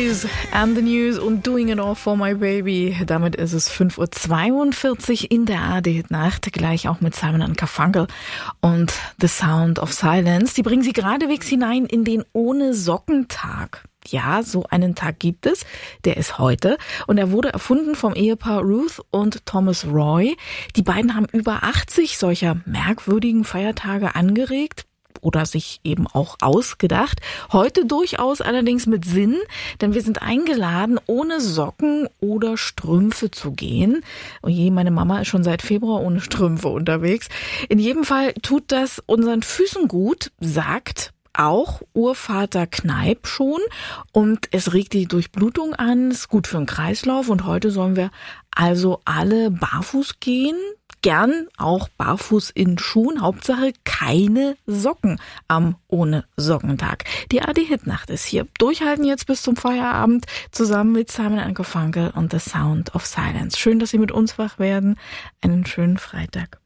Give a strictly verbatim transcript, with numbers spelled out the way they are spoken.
Boogies and the News und Doing It All for My Baby. Damit ist es fünf Uhr zweiundvierzig in der A R D-Nacht, gleich auch mit Simon and Garfunkel und The Sound of Silence. Die bringen Sie geradewegs hinein in den Ohne-Socken-Tag. Ja, so einen Tag gibt es. Der ist heute. Und er wurde erfunden vom Ehepaar Ruth und Thomas Roy. Die beiden haben über achtzig solcher merkwürdigen Feiertage angeregt oder sich eben auch ausgedacht. Heute durchaus allerdings mit Sinn, denn wir sind eingeladen, ohne Socken oder Strümpfe zu gehen. Oh je, meine Mama ist schon seit Februar ohne Strümpfe unterwegs. In jedem Fall tut das unseren Füßen gut, sagt auch Urvater Kneipp schon, und es regt die Durchblutung an, ist gut für den Kreislauf, und heute sollen wir also alle barfuß gehen, gern auch barfuß in Schuhen, Hauptsache keine Socken am Ohne-Socken-Tag. Die A R D-Hitnacht ist hier. Durchhalten jetzt bis zum Feierabend zusammen mit Simon and Garfunkel und The Sound of Silence. Schön, dass Sie mit uns wach werden. Einen schönen Freitag.